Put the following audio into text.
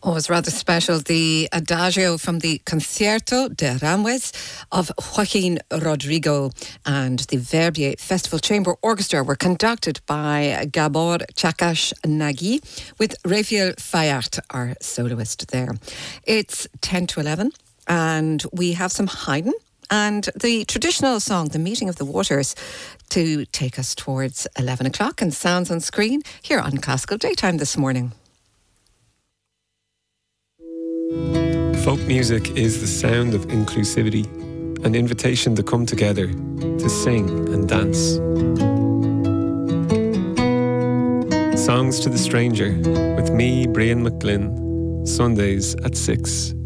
Oh, it's rather special. The Adagio from the Concierto de Aranjuez of Joaquin Rodrigo and the Verbier Festival Chamber Orchestra were conducted by Gabor Chakash Nagy with Raphael Fayard, our soloist there. It's 10 to 11 and we have some Haydn and the traditional song, The Meeting of the Waters, to take us towards 11 o'clock and sounds on screen here on Classical Daytime this morning. Folk music is the sound of inclusivity, an invitation to come together, to sing and dance. Songs to the Stranger with me, Brian McGlynn, Sundays at 6.